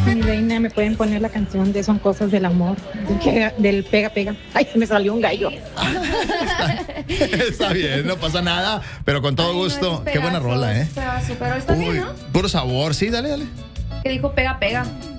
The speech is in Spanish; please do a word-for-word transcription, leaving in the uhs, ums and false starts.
Mi reina, ¿me pueden poner la canción de Son Cosas del Amor? Del, que- del Pega Pega. Ay, se me salió un gallo. está, está bien, no pasa nada, pero con todo Ay, no, gusto. esos Qué buena pedazos, rola, ¿eh? pedazos, pero está Uy, bien, ¿no? puro sabor, sí, dale, dale. Que dijo pega, pega.